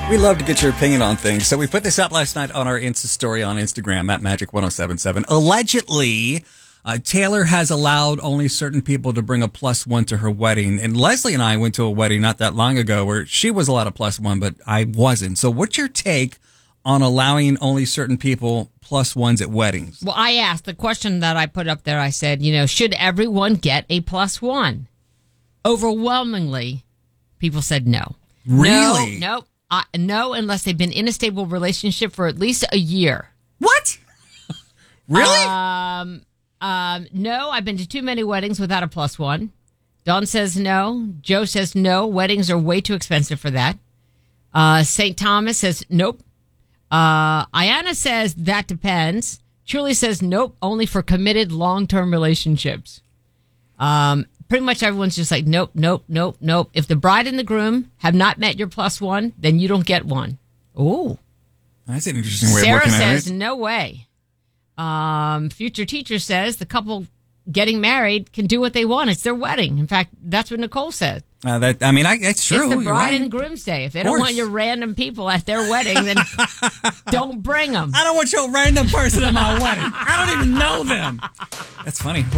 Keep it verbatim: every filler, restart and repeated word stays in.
We love to get your opinion on things. So we put this up last night on our Insta story on Instagram at Magic ten seventy-seven. Allegedly, uh, Taylor has allowed only certain people to bring a plus one to her wedding. And Leslie and I went to a wedding not that long ago where she was allowed a plus one, but I wasn't. So what's your take on allowing only certain people plus ones at weddings? Well, I asked the question that I put up there. I said, you know, should everyone get a plus one? Overwhelmingly, people said no. Really? No, no. Uh, no, unless they've been in a stable relationship for at least a year. What? Really? Um, um, no, I've been to too many weddings without a plus one. Dawn says no. Joe says no. Weddings are way too expensive for that. Uh, Saint Thomas says nope. Uh, Ayanna says that depends. Julie says nope, only for committed long-term relationships. Um, pretty much everyone's just like, nope, nope, nope, nope. If the bride and the groom have not met your plus one, then you don't get one. Ooh. That's an interesting way Sarah of looking at it. says, no way. Um, future teacher says the couple getting married can do what they want. It's their wedding. In fact, that's what Nicole said. Uh, that I mean, I, it's true. It's the You're bride right. and groom's day. If they Of don't course. want your random people at their wedding, then don't bring them. I don't want your random person at my wedding. I don't even know them. That's funny.